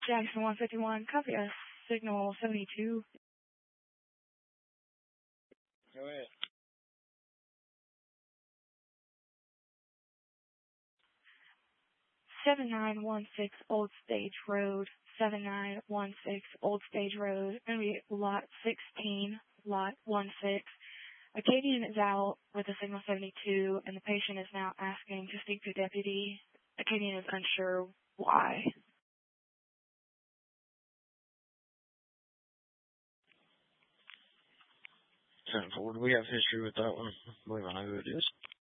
Jackson 151, copy us. Signal 72. Go ahead. 7916 Old Stage Road. 7916 Old Stage Road. Going to be lot 16, lot 16. Acadian is out with a signal 72, and the patient is now asking to speak to a deputy. Acadian is unsure why. 10-4, do we have history with that one? I believe I know who it is.